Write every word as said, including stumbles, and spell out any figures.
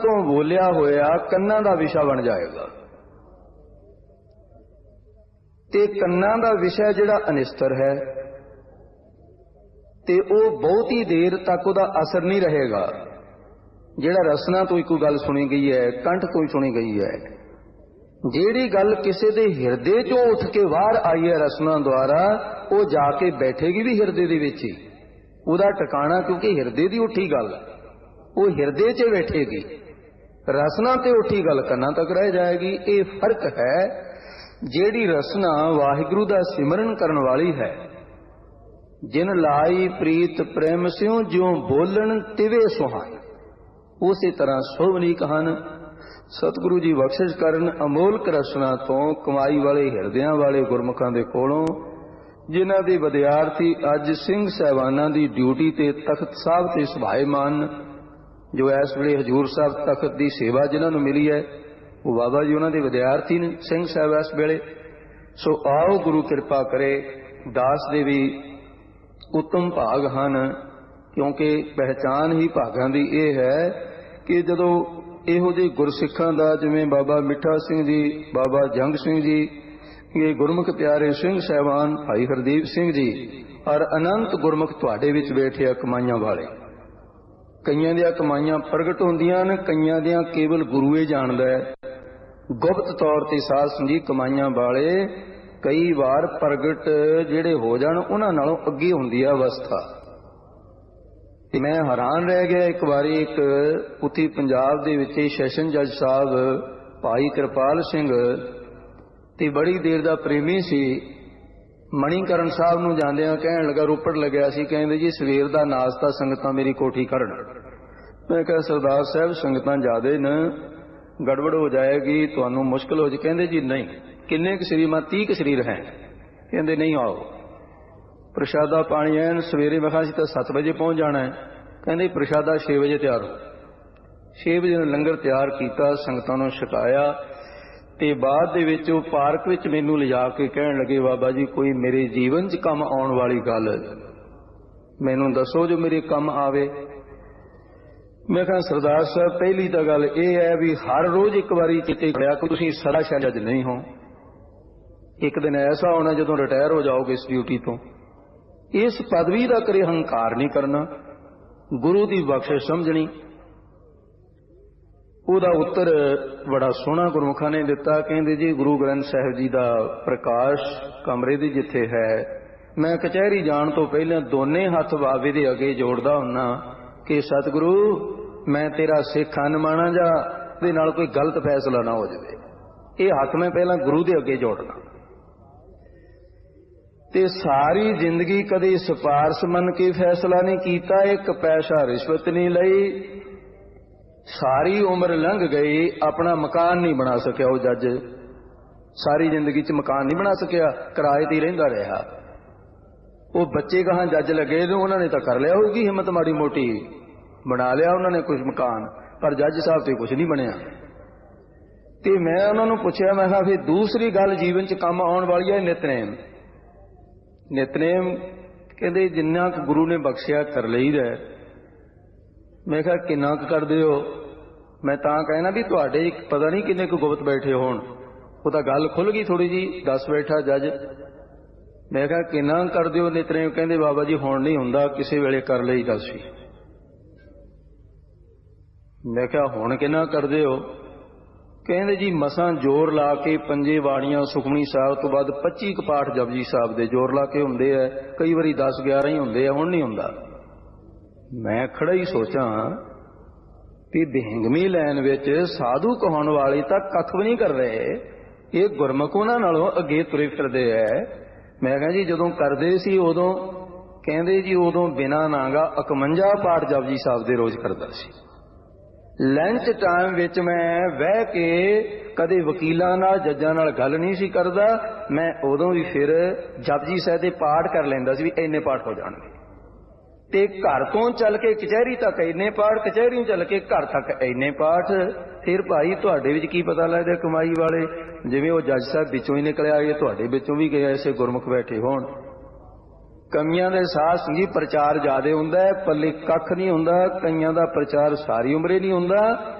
तो बोलिया होया कन्ना का विषय बन जाएगा। ते कन्ना का विषय जिहड़ा अनिस्तर है ते वो बहुत ही देर तक उहदा असर नहीं रहेगा। जिहड़ा रसना तो ही कोई गल सुनी गई है, कंठ तो ही सुनी गई है, जिहड़ी गल किसी दे हिरदे चों उठ के बाहर आई है रसना द्वारा, वो जाके बैठेगी भी हिरदे दे विच ही, उहदा ठिकाना, क्योंकि हिरदे दी उठी गल वो हिरदे च बैठेगी, रसना ते उठी गल कन्ना तक रह जाएगी। ये फर्क है। जिहड़ी रसना वाहिगुरु दा सिमरन करन वाली है, जिन लाई प्रीत प्रेम स्यों ज्यों बोलन तिवे सुहान, उसी तरह सोवनीक हन। सतगुरु जी बख्शिश करन अमोलक रसना तो कमाई वाले हिरदियां वाले गुरमुखां दे कोलों, जिन्हां दे विद्यार्थी अज सिंह साहिबानां दी ड्यूटी ते तख्त साहब ते सुभाएमान, जो इस वेले हजूर साहब तख्त दी सेवा जिन्हां नूं मिली है, वो बाबा जी उन्हां दे विद्यार्थी ने सिंह साहब इस वेले। सो आओ गुरु कृपा करे। दास दे भी उत्तम भाग हन, क्योंकि पहचान ही भागां दी यह है कि जदों इहो ਜਿਹੇ गुरसिखां दा जिवें बाबा मिठा सिंह जी, बाबा जंग सिंह जी, ये गुरमुख प्यारे सिंह साहिबान भाई हरदीप सिंह जी और अनंत गुरमुख तुहाडे विच बैठे कमाइयां वाले, कईयां दियां कमाइयां प्रगट होंदियां ने, कईयां दियां केवल गुरु ही जाणदा है। गुप्त तौर ते साध संगत कमाइयां वाले कई बार प्रगट जिहड़े हो जाण उन्हां नालों अगे हुंदी है अवस्था। मैं हैरान रह गया। एक बारी एक उत्ती पंजाब दे विच सैशन जज साहब भाई कृपाल सिंह ते बड़ी देर दा प्रेमी सी, मणीकरण साहब नूं जांदियां कहण लगा, रोपड़ लगया सी, कहंदे जी सवेर दा नाश्ता संगतां मेरी कोठी करन। मैं कहा सरदार साहब संगतां ज्यादा न, गड़बड़ हो जाएगी, तुहानूं मुश्किल हो जाए। कहंदे जी नहीं, किन्ने क शरीर, मैं तीह क शरीर हैं। कहंदे नहीं आओ, प्रशादा पानी ऐन सवेरे मैं कहा तो सत्त बजे पहुंच जाना है। कहंदे प्रशादा छे बजे तैयार हो। छे बजे लंगर तैयार किया, संगतां नूं छकाया ते बाद दे विच ओह पार्क विच मैनूं लिजा के कहण लगे, बाबा जी कोई मेरे जीवन च काम आउण वाली गल मैनूं दसो जो मेरे काम आवे। मैं कहा सरदार साहब पहली तो गल यह है भी हर रोज एक बारी चिट्टे पड़िया कि तुसीं सदा जज नहीं हो। एक दिन ऐसा होना जदों रिटायर हो जाओगे इस ड्यूटी तो। इस पदवी का करे हंकार नहीं करना, गुरु की बख्शिश समझनी। ਉਹਦਾ उत्तर बड़ा सोहना गुरमुखा ने दिता। कहते जी गुरु ग्रंथ साहिब जी का प्रकाश कमरे की जिथे है, मैं कचहरी जान तो पहले दोने हथ बाबे दे अगे जोड़दा हुन्ना कि सतगुरु मैं तेरा सिख हन माना जा दे नाल कोई गलत फैसला ना हो जाए। ये हथ मैं पहला गुरु दे अगे जोड़ना। ते सारी जिंदगी कदे सिफारश मन के फैसला नहीं कीता, एक पैसा रिश्वत नहीं लई, सारी उम्र लंघ गई अपना मकान नहीं बना सकिया। वो जज सारी जिंदगी च मकान नहीं बना सकिया, किराए ते रहिंदा रहा। वो बच्चे कहाँ जज लगे तो उन्होंने तो कर लिया होगी हिम्मत माड़ी मोटी, बना लिया उन्होंने कुछ मकान, पर जज साहब तो कुछ नहीं बनया। ते मैं उन्होंने पूछा, मैं कहा फिर दूसरी गल जीवन च काम आने वाली है नितनेम। नितनेम कहते जिन्ना क गुरु ने बख्शिया कर लईदा। मैं कहा किन्ना क करदे हो? मैं तां कहना भी तुहाडे पता नहीं किन्ने क गुप्त बैठे होण। वो तो गल खुल गई थोड़ी जी, दस बैठा जज। मैं कहा किन्ना करदे हो नितनेम? कहंदे बाबा जी हुण नहीं हुंदा, किसी वेले कर लईदा सी। मैं कहा हुण किन्ना करदे हो? कहंदे जी मसां जोर ला के पंजे वाड़ियां सुखमनी साहब तो बाद पच्ची क पाठ जपजी साहब दे जोर ला के हुंदे है, कई वारी दस ग्यारह ही हुंदे है, हुण नहीं हुंदा। मैं खड़ा ही सोचा कि बिहंगमी लैन विच साधु कहाउण वाले तां कख भी नहीं कर रहे, ये गुरमुख उन्हां नालों अगे तुरे फिरदे है। मैं कहा जी जदों करदे सी उदों, कहंदे जी उदों बिना नांगा इकवंजा पाठ जपजी साहब दे रोज करदा सी। लंच टाइम विच मैं बह के कदे वकीलां नाल जज्जां नाल गल नहीं सी करदा, मैं उदों भी फिर जपजी साहब दे पाठ कर लैंदा सी भी इन्ने पाठ हो जाणगे। ते घर तो चल के कचहरी तक इन्ने पाठ, कचहरी चल के घर तक इन्ने पाठ। फिर भाई तुहाडे विच की पता लगदा कमाई वाले, जिवें वो जज साहब विचों ही निकले आए, तुहाडे विचों भी गए ऐसे गुरमुख बैठे होण। कमियां दे साथ संगी प्रचार ज्यादा हुंदा है, पल्ले कख नहीं हुंदा। कईयां दा प्रचार सारी उम्रे नहीं हुंदा,